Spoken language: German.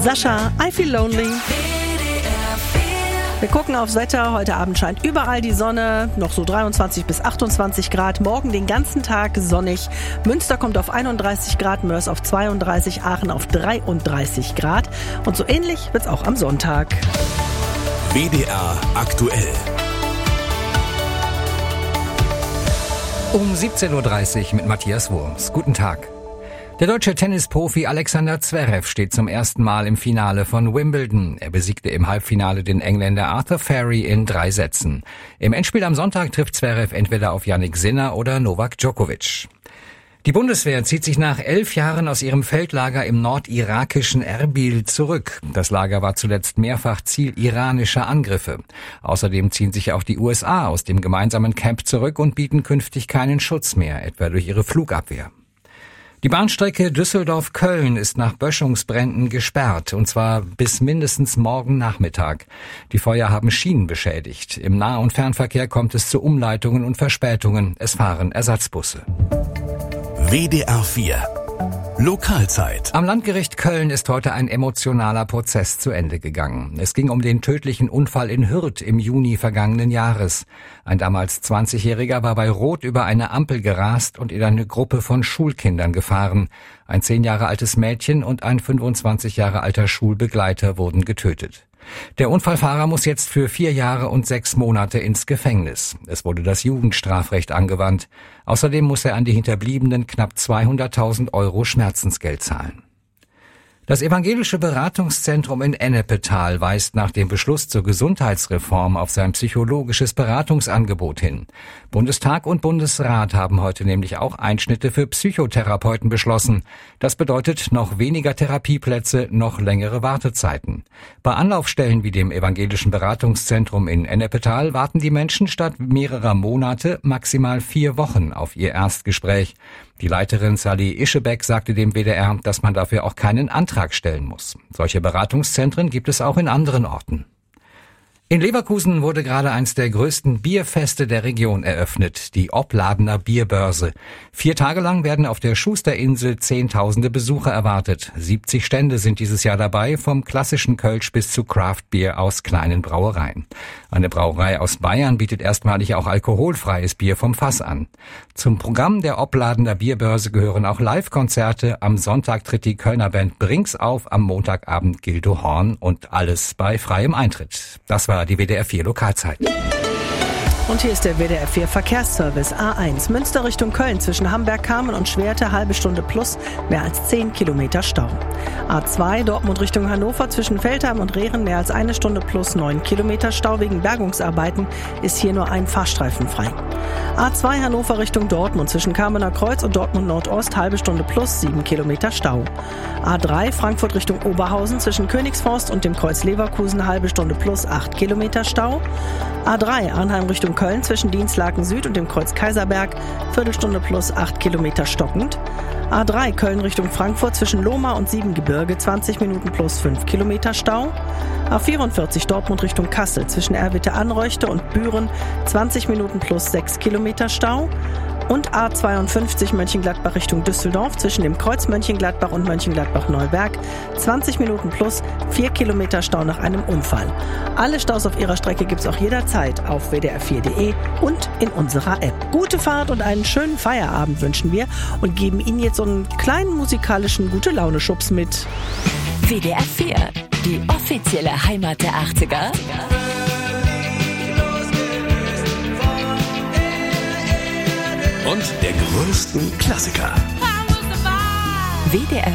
Sascha, I Feel Lonely. Wir gucken aufs Wetter. Heute Abend scheint überall die Sonne. Noch so 23 bis 28 Grad. Morgen den ganzen Tag sonnig. Münster kommt auf 31 Grad, Mörs auf 32, Aachen auf 33 Grad. Und so ähnlich wird's auch am Sonntag. WDR aktuell. Um 17.30 Uhr mit Matthias Wurms. Guten Tag. Der deutsche Tennisprofi Alexander Zverev steht zum ersten Mal im Finale von Wimbledon. Er besiegte im Halbfinale den Engländer Arthur Ferry in 3 Sätzen. Im Endspiel am Sonntag trifft Zverev entweder auf Jannik Sinner oder Novak Djokovic. Die Bundeswehr zieht sich nach 11 Jahren aus ihrem Feldlager im nordirakischen Erbil zurück. Das Lager war zuletzt mehrfach Ziel iranischer Angriffe. Außerdem ziehen sich auch die USA aus dem gemeinsamen Camp zurück und bieten künftig keinen Schutz mehr, etwa durch ihre Flugabwehr. Die Bahnstrecke Düsseldorf-Köln ist nach Böschungsbränden gesperrt, und zwar bis mindestens morgen Nachmittag. Die Feuer haben Schienen beschädigt. Im Nah- und Fernverkehr kommt es zu Umleitungen und Verspätungen. Es fahren Ersatzbusse. WDR 4 Lokalzeit. Am Landgericht Köln ist heute ein emotionaler Prozess zu Ende gegangen. Es ging um den tödlichen Unfall in Hürth im Juni vergangenen Jahres. Ein damals 20-Jähriger war bei Rot über eine Ampel gerast und in eine Gruppe von Schulkindern gefahren. Ein 10 Jahre altes Mädchen und ein 25 Jahre alter Schulbegleiter wurden getötet. Der Unfallfahrer muss jetzt für 4 Jahre und 6 Monate ins Gefängnis. Es wurde das Jugendstrafrecht angewandt. Außerdem muss er an die Hinterbliebenen knapp 200.000 € Schmerzensgeld zahlen. Das Evangelische Beratungszentrum in Ennepetal weist nach dem Beschluss zur Gesundheitsreform auf sein psychologisches Beratungsangebot hin. Bundestag und Bundesrat haben heute nämlich auch Einschnitte für Psychotherapeuten beschlossen. Das bedeutet noch weniger Therapieplätze, noch längere Wartezeiten. Bei Anlaufstellen wie dem Evangelischen Beratungszentrum in Ennepetal warten die Menschen statt mehrerer Monate maximal 4 Wochen auf ihr Erstgespräch. Die Leiterin Sally Ischebeck sagte dem WDR, dass man dafür auch keinen Antrag stellen muss. Solche Beratungszentren gibt es auch in anderen Orten. In Leverkusen wurde gerade eins der größten Bierfeste der Region eröffnet, die Opladener Bierbörse. 4 Tage lang werden auf der Schusterinsel Zehntausende Besucher erwartet. 70 Stände sind dieses Jahr dabei, vom klassischen Kölsch bis zu Craftbier aus kleinen Brauereien. Eine Brauerei aus Bayern bietet erstmalig auch alkoholfreies Bier vom Fass an. Zum Programm der Opladener Bierbörse gehören auch Live-Konzerte. Am Sonntag tritt die Kölner Band Brinks auf, am Montagabend Gildo Horn und alles bei freiem Eintritt. Das war die WDR 4 Lokalzeit. Und hier ist der WDR 4 Verkehrsservice. A1 Münster Richtung Köln zwischen Hamberg-Kamen und Schwerte, halbe Stunde plus, mehr als 10 Kilometer Stau. A2 Dortmund Richtung Hannover zwischen Veltheim und Rehren, mehr als 1 Stunde plus 9 Kilometer Stau. Wegen Bergungsarbeiten ist hier nur ein Fahrstreifen frei. A2 Hannover Richtung Dortmund zwischen Kamener Kreuz und Dortmund Nordost, halbe Stunde plus 7 Kilometer Stau. A3 Frankfurt Richtung Oberhausen zwischen Königsforst und dem Kreuz Leverkusen, halbe Stunde plus 8 Kilometer Stau. A3 Arnheim Richtung Köln zwischen Dienstlaken Süd und dem Kreuz Kaiserberg, Viertelstunde plus 8 Kilometer stockend. A3 Köln Richtung Frankfurt zwischen Lohmar und Siebengebirge, 20 Minuten plus 5 Kilometer Stau. A44 Dortmund Richtung Kassel zwischen Erwitte-Anreuchte und Büren, 20 Minuten plus 6 Kilometer Stau. Und A52 Mönchengladbach Richtung Düsseldorf zwischen dem Kreuz Mönchengladbach und Mönchengladbach-Neuberg, 20 Minuten plus 4 Kilometer Stau nach einem Unfall. Alle Staus auf ihrer Strecke gibt's auch jederzeit auf wdr4.de und in unserer App. Gute Fahrt und einen schönen Feierabend wünschen wir und geben Ihnen jetzt so einen kleinen musikalischen Gute-Laune-Schubs mit. WDR 4, die offizielle Heimat der 80er. Und der größten Klassiker. WDR